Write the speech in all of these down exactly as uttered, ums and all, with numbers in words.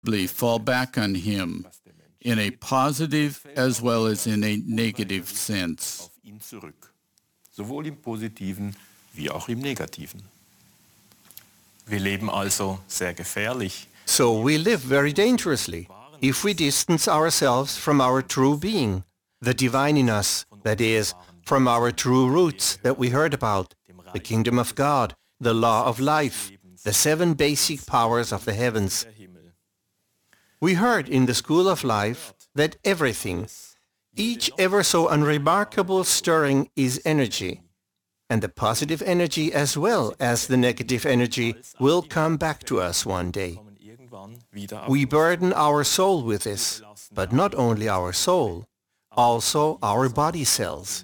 fall back on him in a positive as well as in a negative sense. auf ihn zurück, sowohl im Positiven wie auch im Negativen. Wir leben also sehr gefährlich. So we live very dangerously if we distance ourselves from our true being, the divine in us, that is, from our true roots that we heard about, the kingdom of God, the law of life, the seven basic powers of the heavens. We heard in the School of Life that everything, each ever so unremarkable stirring, is energy. And the positive energy as well as the negative energy will come back to us one day. We burden our soul with this, but not only our soul, also our body cells.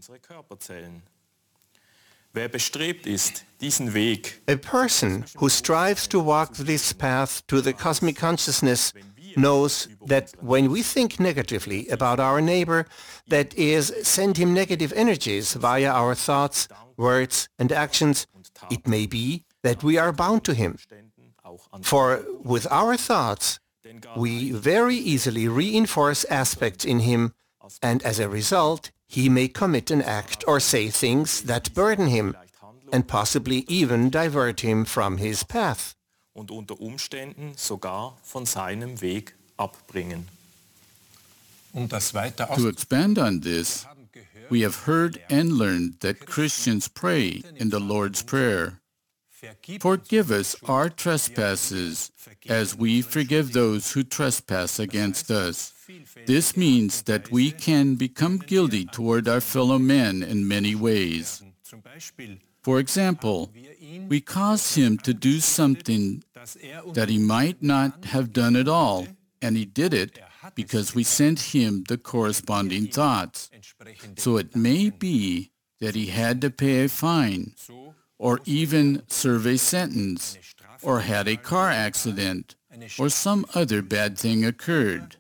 Wer bestrebt ist, diesen Weg, A person who strives to walk this path to the cosmic consciousness knows that when we think negatively about our neighbor, that is, send him negative energies via our thoughts, words and actions, it may be that we are bound to him. For with our thoughts, we very easily reinforce aspects in him, and as a result, he may commit an act or say things that burden him, and possibly even divert him from his path. und unter Umständen sogar von seinem Weg abbringen. Um das weiter To expand on this, we have heard and learned that Christians pray in the Lord's Prayer. Forgive us our trespasses as we forgive those who trespass against us. This means that we can become guilty toward our fellow men in many ways. For example, we cause him to do something that he might not have done at all, and he did it because we sent him the corresponding thoughts. So it may be that he had to pay a fine, or even serve a sentence, or had a car accident, or some other bad thing occurred.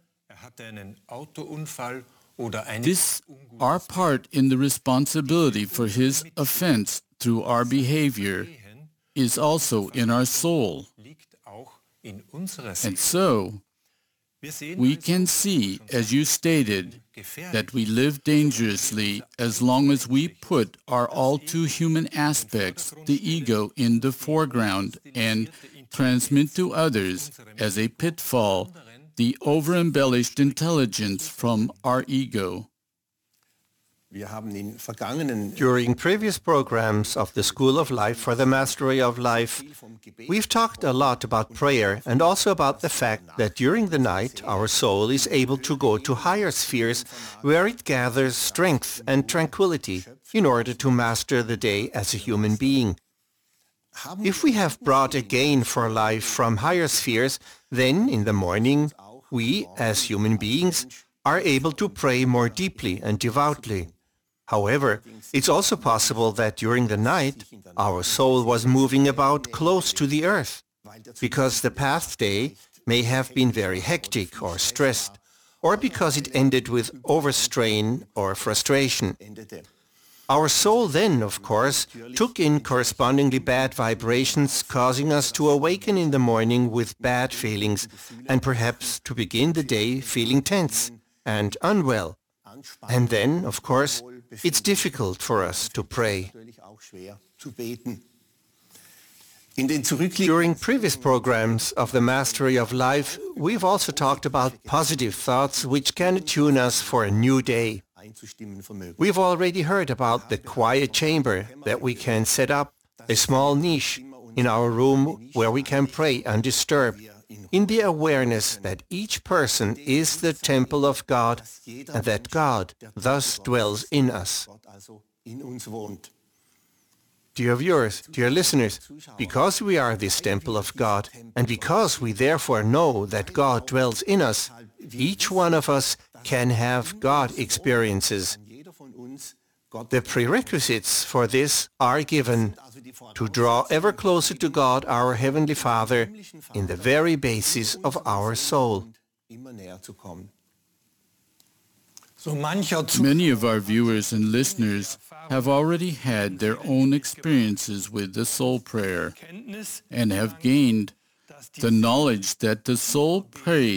This, our part in the responsibility for his offense through our behavior, is also in our soul. And so, we can see, as you stated, that we live dangerously as long as we put our all too human aspects, the ego, in the foreground and transmit to others, as a pitfall, the over-embellished intelligence from our ego. During previous programs of the School of Life for the Mastery of Life, we've talked a lot about prayer and also about the fact that during the night our soul is able to go to higher spheres where it gathers strength and tranquility in order to master the day as a human being. If we have brought a gain for life from higher spheres, then in the morning we, as human beings, are able to pray more deeply and devoutly. However, it's also possible that during the night our soul was moving about close to the earth, because the past day may have been very hectic or stressed, or because it ended with overstrain or frustration. Our soul then, of course, took in correspondingly bad vibrations, causing us to awaken in the morning with bad feelings, and perhaps to begin the day feeling tense and unwell. And then, of course, it's difficult for us to pray. During previous programs of the Mastery of Life, we've also talked about positive thoughts which can attune us for a new day. We've already heard about the quiet chamber that we can set up, a small niche in our room where we can pray undisturbed, in the awareness that each person is the temple of God and that God thus dwells in us. Dear viewers, dear listeners, because we are this temple of God and because we therefore know that God dwells in us, each one of us can have God experiences. The prerequisites for this are given: to draw ever closer to God, our Heavenly Father, in the very basis of our soul. Many of our viewers and listeners have already had their own experiences with the soul prayer and have gained the knowledge that the soul prays